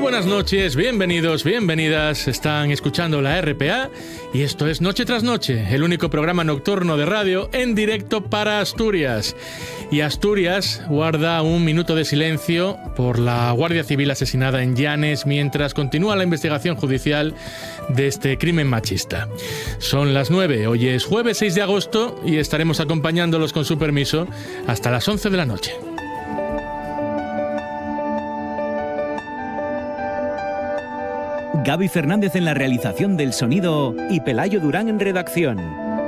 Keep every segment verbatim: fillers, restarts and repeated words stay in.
buenas noches, bienvenidos, bienvenidas. Están escuchando la R P A y esto es Noche tras Noche, el único programa nocturno de radio en directo para Asturias. Y Asturias guarda un minuto de silencio por la Guardia Civil asesinada en Llanes mientras continúa la investigación judicial de este crimen machista. Son las nueve, hoy es jueves seis de agosto y estaremos acompañándolos con su permiso hasta las once de la noche. Gaby Fernández en la realización del sonido y Pelayo Durán en redacción.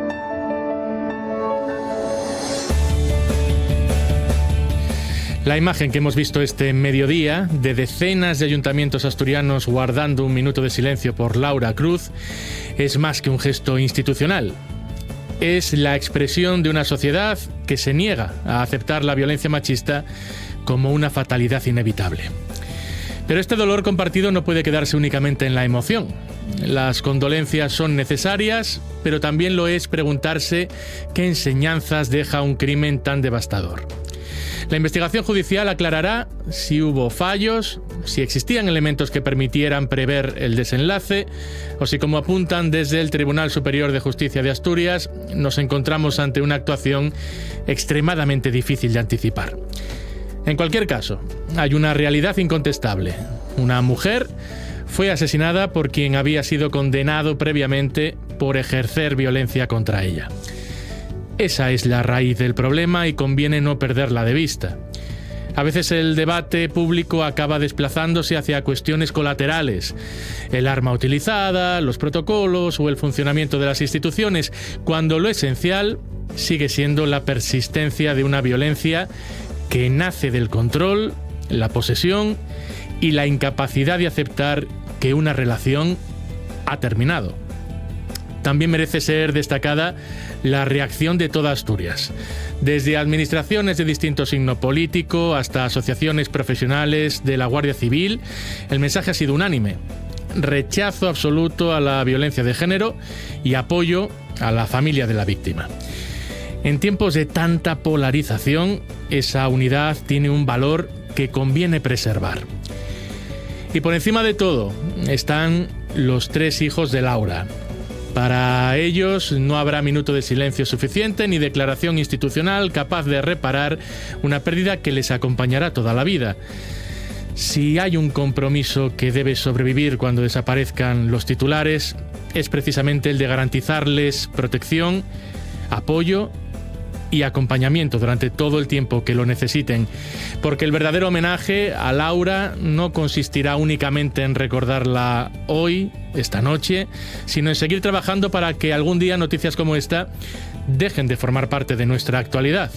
La imagen que hemos visto este mediodía de decenas de ayuntamientos asturianos guardando un minuto de silencio por Laura Cruz es más que un gesto institucional. Es la expresión de una sociedad que se niega a aceptar la violencia machista como una fatalidad inevitable. Pero este dolor compartido no puede quedarse únicamente en la emoción. Las condolencias son necesarias, pero también lo es preguntarse qué enseñanzas deja un crimen tan devastador. La investigación judicial aclarará si hubo fallos, si existían elementos que permitieran prever el desenlace, o si, como apuntan desde el Tribunal Superior de Justicia de Asturias, nos encontramos ante una actuación extremadamente difícil de anticipar. En cualquier caso, hay una realidad incontestable. Una mujer fue asesinada por quien había sido condenado previamente por ejercer violencia contra ella. Esa es la raíz del problema y conviene no perderla de vista. A veces el debate público acaba desplazándose hacia cuestiones colaterales, el arma utilizada, los protocolos o el funcionamiento de las instituciones, cuando lo esencial sigue siendo la persistencia de una violencia que nace del control, la posesión y la incapacidad de aceptar que una relación ha terminado. También merece ser destacada la reacción de toda Asturias. Desde administraciones de distinto signo político hasta asociaciones profesionales de la Guardia Civil, el mensaje ha sido unánime. Rechazo absoluto a la violencia de género y apoyo a la familia de la víctima. En tiempos de tanta polarización, esa unidad tiene un valor que conviene preservar. Y por encima de todo están los tres hijos de Laura. Para ellos no habrá minuto de silencio suficiente ni declaración institucional capaz de reparar una pérdida que les acompañará toda la vida. Si hay un compromiso que debe sobrevivir cuando desaparezcan los titulares, es precisamente el de garantizarles protección, apoyo y acompañamiento durante todo el tiempo que lo necesiten, porque el verdadero homenaje a Laura no consistirá únicamente en recordarla hoy, esta noche, sino en seguir trabajando para que algún día noticias como esta dejen de formar parte de nuestra actualidad.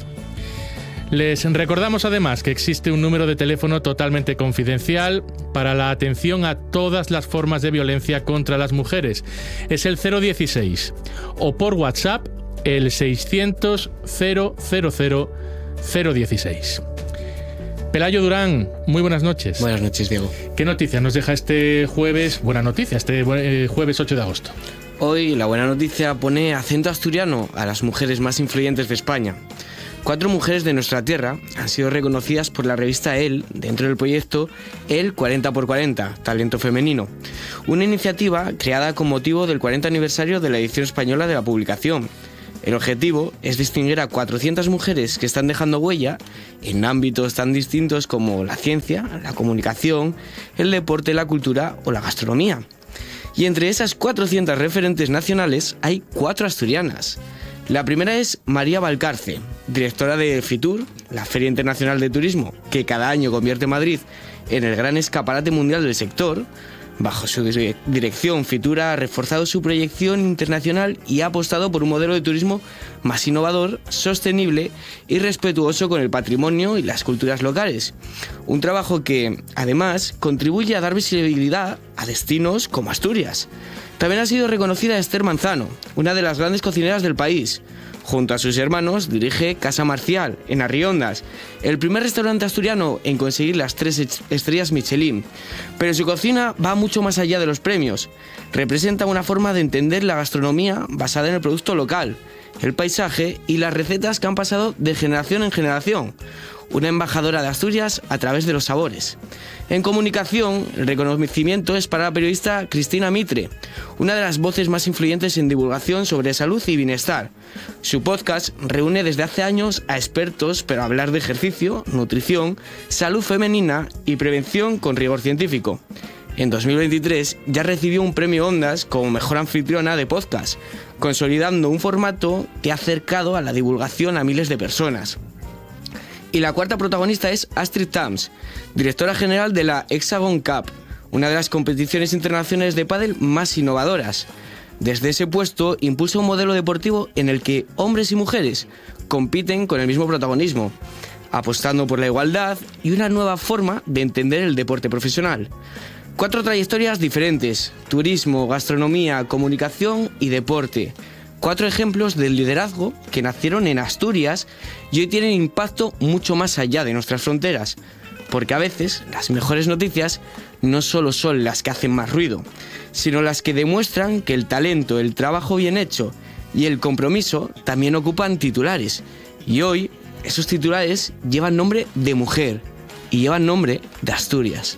Les recordamos además que existe un número de teléfono totalmente confidencial para la atención a todas las formas de violencia contra las mujeres. Es el cero dieciséis o por WhatsApp el seiscientos cero cero cero cero dieciséis. Pelayo Durán, muy buenas noches. Buenas noches, Diego. ¿Qué noticia nos deja este jueves? Buena noticia, este eh, jueves ocho de agosto. Hoy la buena noticia pone acento asturiano a las mujeres más influyentes de España. Cuatro mujeres de nuestra tierra han sido reconocidas por la revista Elle dentro del proyecto Elle cuarenta por cuarenta, Talento Femenino, una iniciativa creada con motivo del cuarenta aniversario de la edición española de la publicación. El objetivo es distinguir a cuatrocientas mujeres que están dejando huella en ámbitos tan distintos como la ciencia, la comunicación, el deporte, la cultura o la gastronomía. Y entre esas cuatrocientas referentes nacionales hay cuatro asturianas. La primera es María Valcarce, directora de FITUR, la Feria Internacional de Turismo, que cada año convierte Madrid en el gran escaparate mundial del sector. Bajo su dirección, FITUR ha reforzado su proyección internacional y ha apostado por un modelo de turismo más innovador, sostenible y respetuoso con el patrimonio y las culturas locales. Un trabajo que, además, contribuye a dar visibilidad a destinos como Asturias. También ha sido reconocida Esther Manzano, una de las grandes cocineras del país. Junto a sus hermanos dirige Casa Marcial, en Arriondas, el primer restaurante asturiano en conseguir las tres estrellas Michelin. Pero su cocina va mucho más allá de los premios. Representa una forma de entender la gastronomía basada en el producto local, el paisaje y las recetas que han pasado de generación en generación. una embajadora de Asturias a través de los sabores. En comunicación, el reconocimiento es para la periodista Cristina Mitre, una de las voces más influyentes en divulgación sobre salud y bienestar. Su podcast reúne desde hace años a expertos para hablar de ejercicio, nutrición, salud femenina y prevención con rigor científico. En dos mil veintitrés ya recibió un premio Ondas como mejor anfitriona de podcast, consolidando un formato que ha acercado a la divulgación a miles de personas. Y la cuarta protagonista es Astrid Thams, directora general de la Hexagon Cup, una de las competiciones internacionales de pádel más innovadoras. Desde ese puesto impulsa un modelo deportivo en el que hombres y mujeres compiten con el mismo protagonismo, apostando por la igualdad y una nueva forma de entender el deporte profesional. Cuatro trayectorias diferentes: turismo, gastronomía, comunicación y deporte. Cuatro ejemplos del liderazgo que nacieron en Asturias y hoy tienen impacto mucho más allá de nuestras fronteras. Porque a veces las mejores noticias no solo son las que hacen más ruido, sino las que demuestran que el talento, el trabajo bien hecho y el compromiso también ocupan titulares. Y hoy esos titulares llevan nombre de mujer y llevan nombre de Asturias.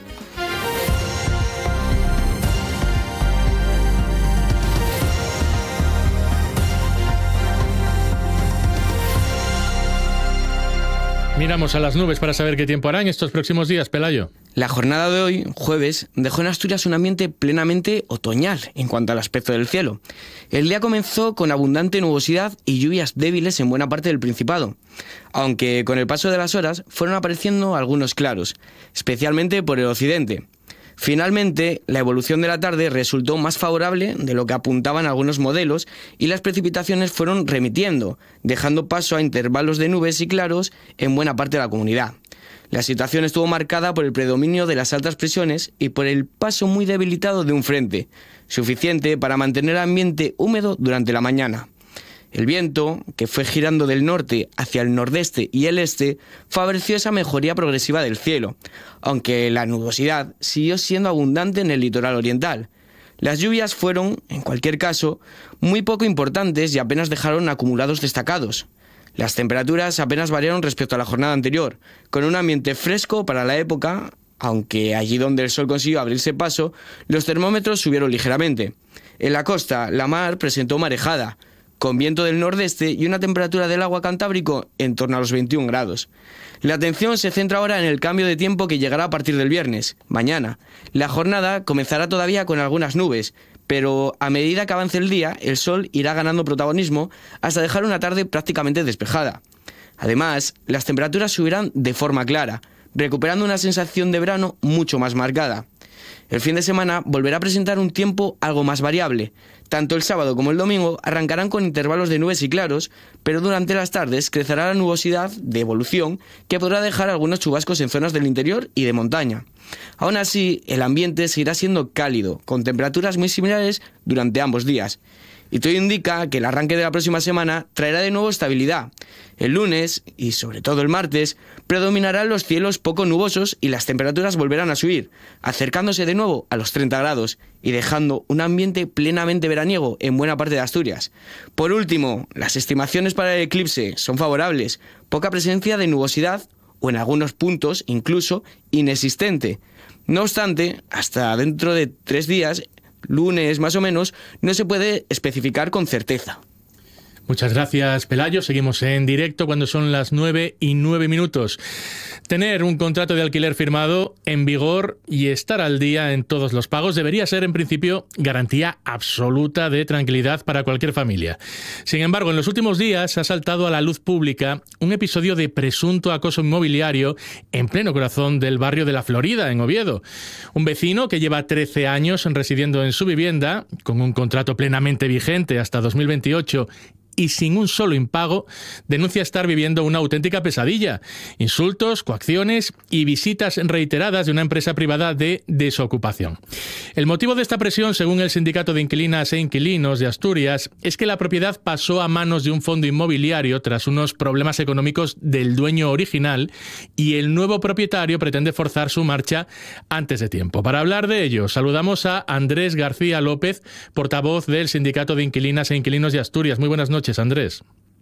Miramos a las nubes para saber qué tiempo hará en estos próximos días, Pelayo. La jornada de hoy, jueves, dejó en Asturias un ambiente plenamente otoñal en cuanto al aspecto del cielo. El día comenzó con abundante nubosidad y lluvias débiles en buena parte del Principado, aunque con el paso de las horas fueron apareciendo algunos claros, especialmente por el occidente. Finalmente, la evolución de la tarde resultó más favorable de lo que apuntaban algunos modelos y las precipitaciones fueron remitiendo, dejando paso a intervalos de nubes y claros en buena parte de la comunidad. La situación estuvo marcada por el predominio de las altas presiones y por el paso muy debilitado de un frente, suficiente para mantener el ambiente húmedo durante la mañana. El viento, que fue girando del norte hacia el nordeste y el este, favoreció esa mejoría progresiva del cielo, aunque la nubosidad siguió siendo abundante en el litoral oriental. Las lluvias fueron, en cualquier caso, muy poco importantes y apenas dejaron acumulados destacados. Las temperaturas apenas variaron respecto a la jornada anterior, con un ambiente fresco para la época, aunque allí donde el sol consiguió abrirse paso, los termómetros subieron ligeramente. En la costa, la mar presentó marejada, con viento del nordeste y una temperatura del agua Cantábrico en torno a los veintiún grados. La atención se centra ahora en el cambio de tiempo que llegará a partir del viernes, mañana. La jornada comenzará todavía con algunas nubes, pero a medida que avance el día, el sol irá ganando protagonismo hasta dejar una tarde prácticamente despejada. Además, las temperaturas subirán de forma clara, recuperando una sensación de verano mucho más marcada. El fin de semana volverá a presentar un tiempo algo más variable. Tanto el sábado como el domingo arrancarán con intervalos de nubes y claros, pero durante las tardes crecerá la nubosidad de evolución que podrá dejar algunos chubascos en zonas del interior y de montaña. Aún así, el ambiente seguirá siendo cálido, con temperaturas muy similares durante ambos días. Y todo indica que el arranque de la próxima semana traerá de nuevo estabilidad. El lunes, y sobre todo el martes, predominarán los cielos poco nubosos y las temperaturas volverán a subir, acercándose de nuevo a los treinta grados y dejando un ambiente plenamente veraniego en buena parte de Asturias. Por último, las estimaciones para el eclipse son favorables, poca presencia de nubosidad o en algunos puntos incluso inexistente. No obstante, hasta dentro de tres días, lunes más o menos, no se puede especificar con certeza. Muchas gracias, Pelayo. Seguimos en directo cuando son las nueve y nueve minutos. Tener un contrato de alquiler firmado en vigor y estar al día en todos los pagos debería ser, en principio, garantía absoluta de tranquilidad para cualquier familia. Sin embargo, en los últimos días ha saltado a la luz pública un episodio de presunto acoso inmobiliario en pleno corazón del barrio de La Florida, en Oviedo. Un vecino que lleva trece años residiendo en su vivienda, con un contrato plenamente vigente hasta dos mil veintiocho y sin un solo impago, denuncia estar viviendo una auténtica pesadilla. Insultos, coacciones y visitas reiteradas de una empresa privada de desocupación. El motivo de esta presión, según el Sindicato de Inquilinas e Inquilinos de Asturias, es que la propiedad pasó a manos de un fondo inmobiliario tras unos problemas económicos del dueño original y el nuevo propietario pretende forzar su marcha antes de tiempo. Para hablar de ello, saludamos a Andrés García López, portavoz del Sindicato de Inquilinas e Inquilinos de Asturias. Muy buenas noches, Andrés.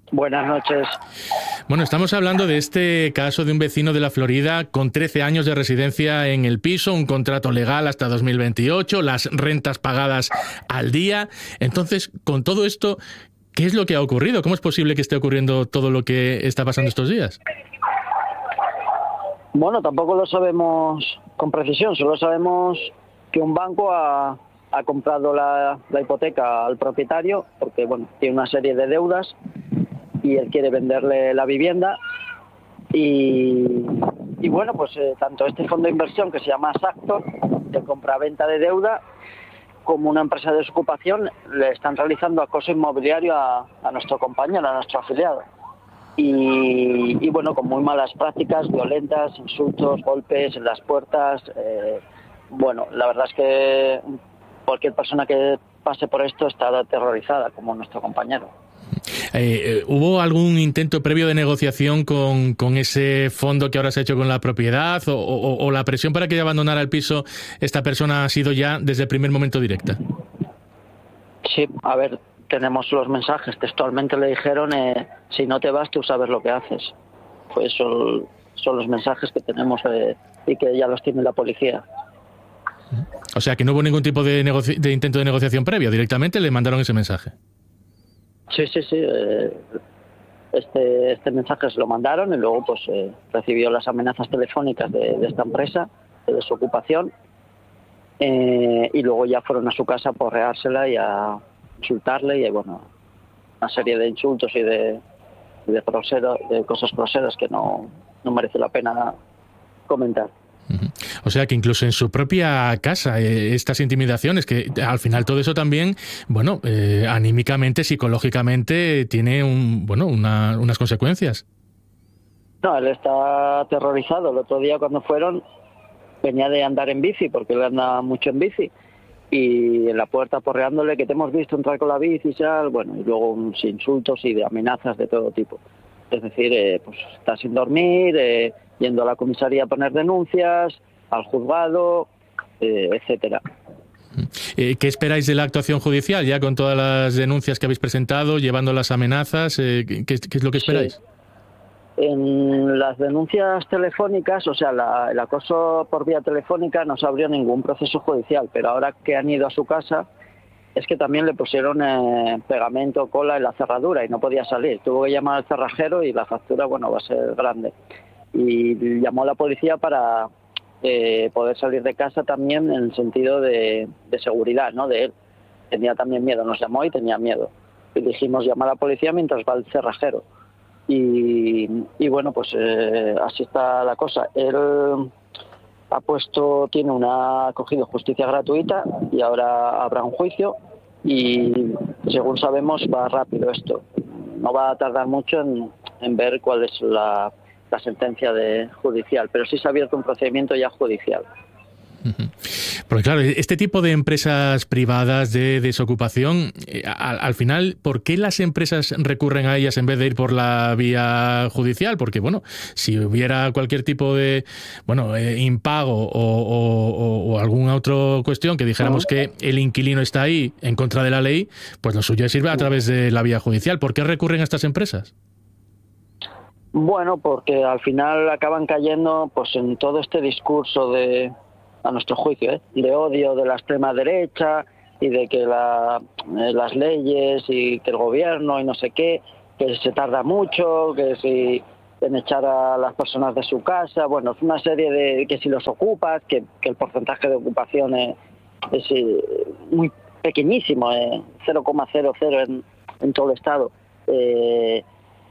Buenas noches. Bueno, estamos hablando de este caso de un vecino de la Florida con trece años de residencia en el piso, un contrato legal hasta dos mil veintiocho, las rentas pagadas al día. Entonces, con todo esto, ¿qué es lo que ha ocurrido? ¿Cómo es posible que esté ocurriendo todo lo que está pasando estos días? Bueno, tampoco lo sabemos con precisión, solo sabemos que un banco ha, ha comprado la, la hipoteca al propietario porque, bueno, tiene una serie de deudas y él quiere venderle la vivienda y, y bueno, pues eh, tanto este fondo de inversión que se llama Sactor, de compra-venta de deuda, como una empresa de desocupación, le están realizando acoso inmobiliario a, a nuestro compañero, a nuestro afiliado. Y, y bueno, con muy malas prácticas, violentas, insultos, golpes en las puertas. Eh, bueno, la verdad es que cualquier persona que pase por esto está aterrorizada, como nuestro compañero. Eh, ¿Hubo algún intento previo de negociación con, con ese fondo que ahora se ha hecho con la propiedad? O, o, ¿O la presión para que abandonara el piso esta persona ha sido ya desde el primer momento directa? Sí, a ver, tenemos los mensajes. Textualmente le dijeron, eh, si no te vas, tú sabes lo que haces. Pues son, son los mensajes que tenemos eh, y que ya los tiene la policía. O sea, que no hubo ningún tipo de, negoci- de intento de negociación previo. Directamente le mandaron ese mensaje. Sí, sí, sí. Eh, este, este mensaje se lo mandaron y luego pues eh, recibió las amenazas telefónicas de, de esta empresa, de desocupación, eh, y luego ya fueron a su casa a porreársela y a insultarle y, bueno, una serie de insultos y de, de, grosero, de cosas groseras que no, no merece la pena comentar. O sea que incluso en su propia casa, eh, estas intimidaciones, que al final todo eso también, bueno, eh, anímicamente, psicológicamente, tiene un, bueno, una, unas consecuencias. No, él está aterrorizado. El otro día cuando fueron, venía de andar en bici, porque él anda mucho en bici, y en la puerta porreándole que te hemos visto entrar con la bici y tal, bueno, y luego unos insultos y de amenazas de todo tipo. Es decir, eh, pues está sin dormir, eh, yendo a la comisaría a poner denuncias, al juzgado, eh, etcétera. Eh, ¿Qué esperáis de la actuación judicial, ya con todas las denuncias que habéis presentado, llevando las amenazas? Eh, ¿qué, qué es lo que esperáis? Sí. En las denuncias telefónicas, o sea, la, el acoso por vía telefónica no se abrió ningún proceso judicial, pero ahora que han ido a su casa es que también le pusieron eh, pegamento, cola en la cerradura y no podía salir. Tuvo que llamar al cerrajero y la factura, bueno, va a ser grande. Y llamó a la policía para eh, poder salir de casa también en el sentido de, de seguridad, ¿no? De él. Tenía también miedo, nos llamó y tenía miedo. Y dijimos, llama a la policía mientras va el cerrajero. Y, y bueno, pues eh, así está la cosa. Él ha puesto, tiene una, ha cogido justicia gratuita y ahora habrá un juicio y según sabemos va rápido esto. No va a tardar mucho en, en ver cuál es la, la sentencia de judicial, pero sí se ha abierto un procedimiento ya judicial. Porque claro, este tipo de empresas privadas de desocupación, eh, al, al final, ¿por qué las empresas recurren a ellas en vez de ir por la vía judicial? Porque, bueno, si hubiera cualquier tipo de, bueno, eh, impago o, o, o alguna otra cuestión que dijéramos que el inquilino está ahí en contra de la ley, pues lo suyo es ir a través de la vía judicial. ¿Por qué recurren a estas empresas? Bueno, porque al final acaban cayendo pues en todo este discurso de, a nuestro juicio, ¿eh? de odio de la extrema derecha y de que la, eh, las leyes y que el gobierno y no sé qué, que se tarda mucho, que si en echar a las personas de su casa, bueno, es una serie de que si los ocupas, que, que el porcentaje de ocupación es, es eh, muy pequeñísimo, eh, cero coma cero cero en, en todo el estado. Eh,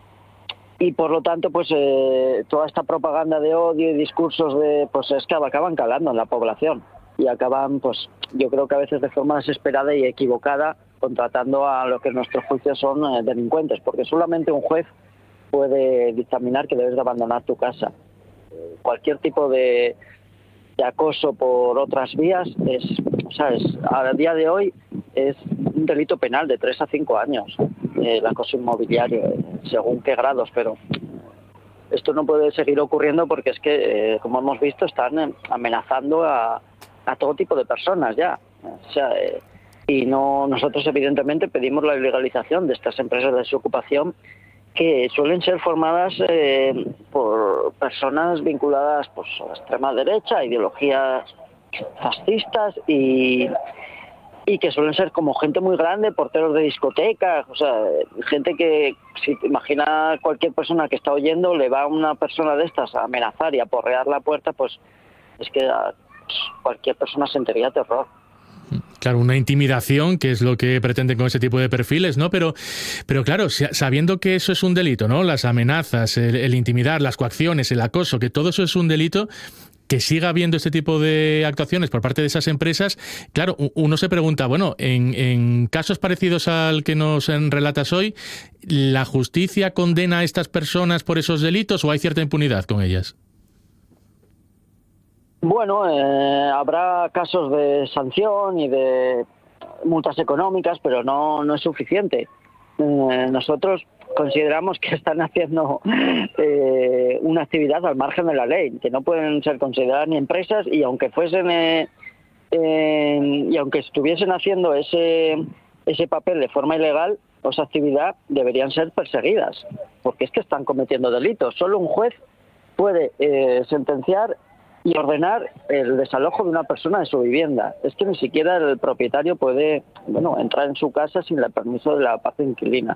Y por lo tanto, pues eh, toda esta propaganda de odio y discursos de, pues es que acaban calando en la población y acaban, pues yo creo que a veces de forma desesperada y equivocada, contratando a lo que en nuestro juicio son eh, delincuentes, porque solamente un juez puede dictaminar que debes de abandonar tu casa. Eh, cualquier tipo de, de acoso por otras vías es, ¿sabes? A día de hoy es un delito penal de tres a cinco años. El acoso inmobiliario, según qué grados, pero esto no puede seguir ocurriendo porque es que, eh, como hemos visto, están amenazando a, a todo tipo de personas ya. O sea, eh, y no nosotros evidentemente pedimos la legalización de estas empresas de desocupación que suelen ser formadas eh, por personas vinculadas pues, a la extrema derecha, a ideologías fascistas y, y que suelen ser como gente muy grande, porteros de discotecas, o sea, gente que, si te imaginas cualquier persona que está oyendo, le va a una persona de estas a amenazar y a porrear la puerta, pues es que a, pues, cualquier persona sentiría terror. Claro, una intimidación, que es lo que pretenden con ese tipo de perfiles, ¿no? Pero, pero claro, sabiendo que eso es un delito, ¿no? Las amenazas, el, el intimidar, las coacciones, el acoso, que todo eso es un delito, que siga habiendo este tipo de actuaciones por parte de esas empresas, claro, uno se pregunta, bueno, en, en casos parecidos al que nos relatas hoy, ¿la justicia condena a estas personas por esos delitos o hay cierta impunidad con ellas? Bueno, eh, habrá casos de sanción y de multas económicas, pero no, no es suficiente. Eh, nosotros consideramos que están haciendo eh, una actividad al margen de la ley, que no pueden ser consideradas ni empresas, y aunque fuesen eh, eh, y aunque estuviesen haciendo ese ese papel de forma ilegal, o esa actividad, deberían ser perseguidas, porque es que están cometiendo delitos. Solo un juez puede eh, sentenciar y ordenar el desalojo de una persona de su vivienda. Es que ni siquiera el propietario puede, bueno, entrar en su casa sin el permiso de la parte inquilina.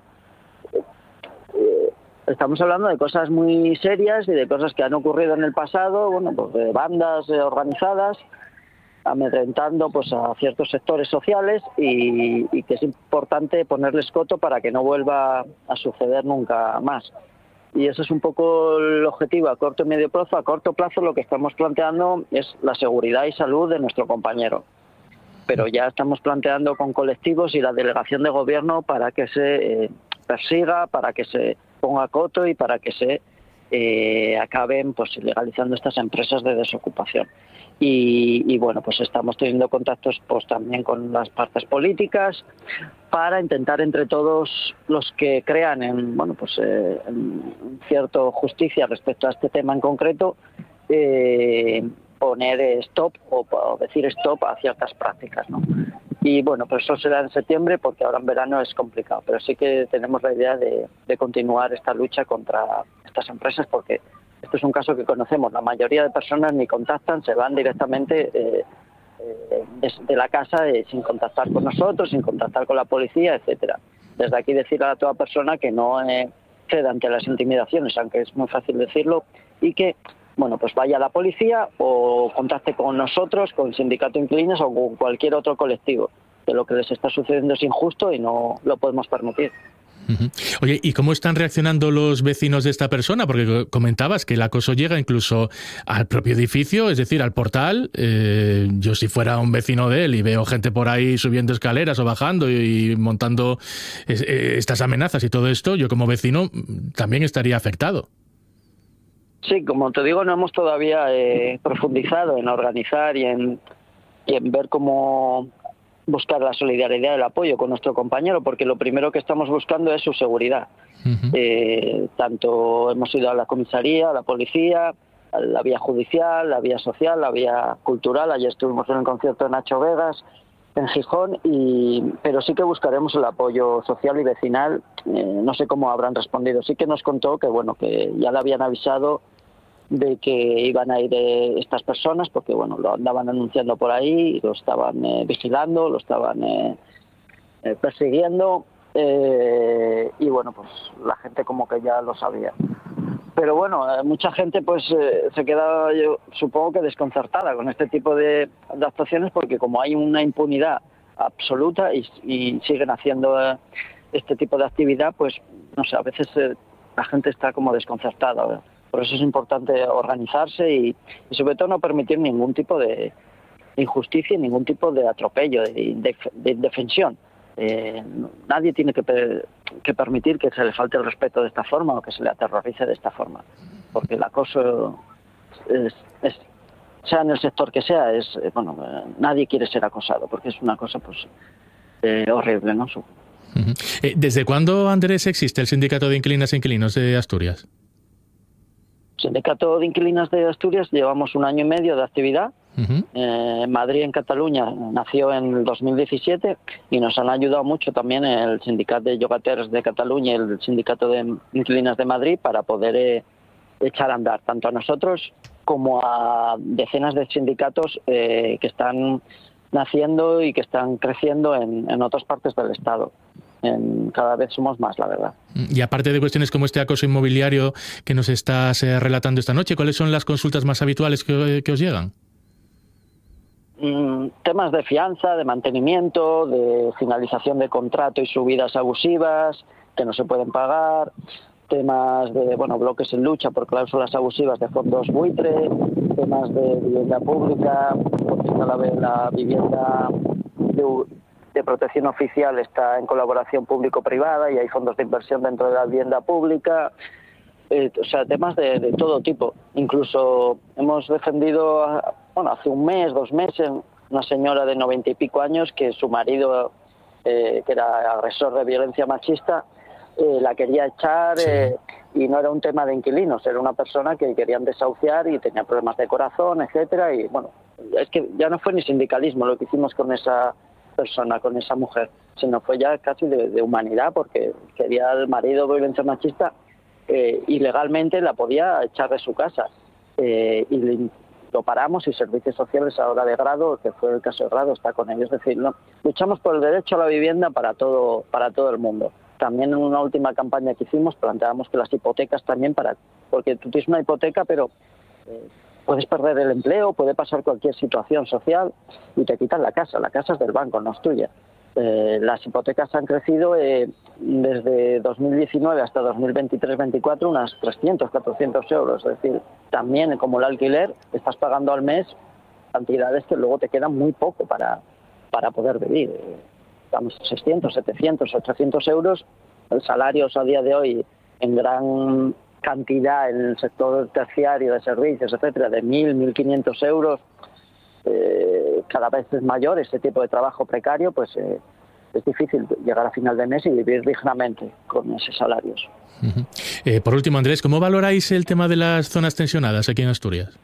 Eh, estamos hablando de cosas muy serias y de cosas que han ocurrido en el pasado, bueno, pues de bandas eh, organizadas amedrentando pues a ciertos sectores sociales y, y que es importante ponerles coto para que no vuelva a suceder nunca más. Y ese es un poco el objetivo a corto y medio plazo. A corto plazo lo que estamos planteando es la seguridad y salud de nuestro compañero. Pero ya estamos planteando con colectivos y la delegación de gobierno para que se eh, persiga, para que se ponga coto y para que se eh, acaben pues legalizando estas empresas de desocupación. Y, y bueno, pues estamos teniendo contactos pues también con las partes políticas para intentar entre todos los que crean en bueno pues eh, en cierta justicia respecto a este tema en concreto, eh, poner stop o, o decir stop a ciertas prácticas, ¿no? Y bueno, pues eso será en septiembre porque ahora en verano es complicado, pero sí que tenemos la idea de, de continuar esta lucha contra estas empresas porque esto es un caso que conocemos. La mayoría de personas ni contactan, se van directamente eh, eh, desde la casa eh, sin contactar con nosotros, sin contactar con la policía, etcétera. Desde aquí decir a toda persona que no eh, ceda ante las intimidaciones, aunque es muy fácil decirlo, y que bueno pues vaya a la policía o contacte con nosotros, con el Sindicato de Inquilinos o con cualquier otro colectivo. Que lo que les está sucediendo es injusto y no lo podemos permitir. Uh-huh. Oye, ¿y cómo están reaccionando los vecinos de esta persona? Porque comentabas que el acoso llega incluso al propio edificio, es decir, al portal. Eh, yo si fuera un vecino de él y veo gente por ahí subiendo escaleras o bajando y, y montando es, eh, estas amenazas y todo esto, yo como vecino también estaría afectado. Sí, como te digo, no hemos todavía eh, profundizado en organizar y en, y en ver cómo buscar la solidaridad y el apoyo con nuestro compañero, porque lo primero que estamos buscando es su seguridad. Uh-huh. Eh, tanto hemos ido a la comisaría, a la policía, a la vía judicial, la vía social, la vía cultural. Ayer estuvimos en el concierto de Nacho Vegas en Gijón, y pero sí que buscaremos el apoyo social y vecinal. Eh, no sé cómo habrán respondido. Sí que nos contó que bueno que ya le habían avisado de que iban a ir eh, estas personas, porque bueno lo andaban anunciando por ahí, lo estaban eh, vigilando, lo estaban eh, eh, persiguiendo, eh, y bueno, pues la gente como que ya lo sabía. Pero bueno, eh, mucha gente pues eh, se queda, yo supongo que desconcertada con este tipo de, de actuaciones, porque como hay una impunidad absoluta y, y siguen haciendo eh, este tipo de actividad, pues no sé, a veces eh, la gente está como desconcertada, ¿verdad? Por eso es importante organizarse y, y sobre todo no permitir ningún tipo de injusticia, ningún tipo de atropello, de, de, de indefensión. Eh, nadie tiene que, per, que permitir que se le falte el respeto de esta forma o que se le aterrorice de esta forma. Porque el acoso, es, es, sea en el sector que sea, es bueno, nadie quiere ser acosado porque es una cosa pues eh, horrible, ¿no? Uh-huh. ¿Desde cuándo, Andrés, existe el Sindicato de Inquilinas e Inquilinos de Asturias? Sindicato de Inquilinas de Asturias llevamos un año y medio de actividad Uh-huh. Eh, Madrid en Cataluña nació en el dos mil diecisiete y nos han ayudado mucho también el Sindicato de Llogateros de Cataluña y el Sindicato de Inquilinas de Madrid para poder eh, echar a andar tanto a nosotros como a decenas de sindicatos eh, que están naciendo y que están creciendo en, en otras partes del Estado. En, cada vez somos más, la verdad. Y aparte de cuestiones como este acoso inmobiliario que nos estás eh, relatando esta noche, ¿cuáles son las consultas más habituales que, que os llegan? Mm, temas de fianza, de mantenimiento, de finalización de contrato y subidas abusivas que no se pueden pagar, temas de bueno bloques en lucha por cláusulas abusivas de fondos buitre, temas de vivienda pública, porque la, la vivienda de, de protección oficial está en colaboración público-privada y hay fondos de inversión dentro de la vivienda pública, eh, o sea, temas de, de todo tipo. Incluso hemos defendido, bueno, hace un mes, dos meses, una señora de noventa y pico años que su marido, eh, que era agresor de violencia machista, eh, la quería echar, sí. eh, y no era un tema de inquilinos, era una persona que querían desahuciar y tenía problemas de corazón, etcétera, y bueno, es que ya no fue ni sindicalismo lo que hicimos con esa persona, con esa mujer, sino fue ya casi de, de humanidad, porque quería al marido de violencia machista, eh, ilegalmente la podía echar de su casa, eh, y lo paramos, y Servicios Sociales ahora de Grado, que fue el caso de Grado, está con ellos. Es decir, ¿no? Luchamos por el derecho a la vivienda para todo, para todo el mundo. También en una última campaña que hicimos planteábamos que las hipotecas también, para porque tú tienes una hipoteca, pero eh, puedes perder el empleo, puede pasar cualquier situación social y te quitan la casa. La casa es del banco, no es tuya. Eh, las hipotecas han crecido eh, desde dos mil diecinueve hasta dos mil veintitrés veinticuatro unas trescientos, cuatrocientos euros. Es decir, también como el alquiler estás pagando al mes cantidades que luego te quedan muy poco para, para poder vivir. Estamos seiscientos, setecientos, ochocientos euros. Los salarios a día de hoy en gran cantidad en el sector terciario de servicios, etcétera, de mil, mil quinientos euros. Eh, cada vez es mayor ese tipo de trabajo precario, pues eh, es difícil llegar a final de mes y vivir dignamente con esos salarios. Uh-huh. Eh, por último, Andrés, ¿cómo valoráis el tema de las zonas tensionadas aquí en Asturias?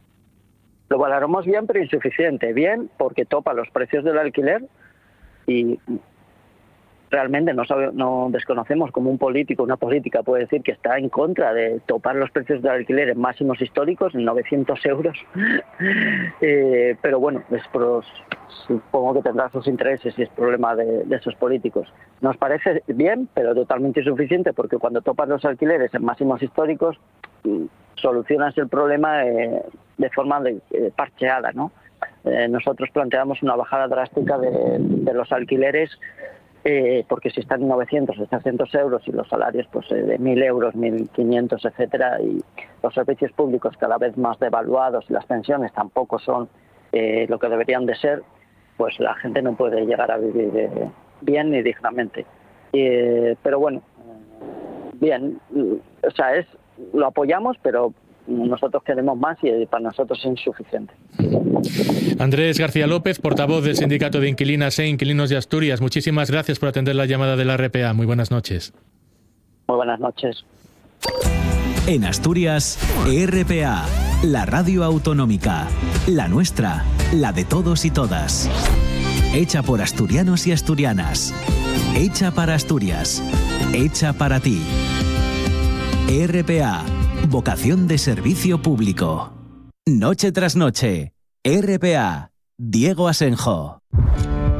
Lo valoramos bien, pero insuficiente. Bien, porque topa los precios del alquiler y realmente no, sabe, no desconocemos cómo un político, una política puede decir que está en contra de topar los precios del alquiler en máximos históricos, en novecientos euros. eh, pero bueno, es por, supongo que tendrá sus intereses y es problema de, de esos políticos. Nos parece bien, pero totalmente insuficiente, porque cuando topas los alquileres en máximos históricos, solucionas el problema eh, de forma de, eh, parcheada, ¿no? Eh, nosotros planteamos una bajada drástica de, de los alquileres, Eh, porque si están en novecientos, setecientos euros y los salarios pues eh, de mil euros, mil quinientos, etcétera, y los servicios públicos cada vez más devaluados y las pensiones tampoco son eh, lo que deberían de ser, pues la gente no puede llegar a vivir eh, bien ni dignamente. Eh, pero bueno, bien, o sea, es lo apoyamos, pero nosotros queremos más y para nosotros es insuficiente. Andrés García López, portavoz del Sindicato de Inquilinas e Inquilinos de Asturias, muchísimas gracias por atender la llamada de la R P A. Muy buenas noches. Muy buenas noches. En Asturias, R P A, la radio autonómica, la nuestra, la de todos y todas. Hecha por asturianos y asturianas. Hecha para Asturias. Hecha para ti. R P A, vocación de servicio público. Noche tras noche. R P A, Diego Asenjo.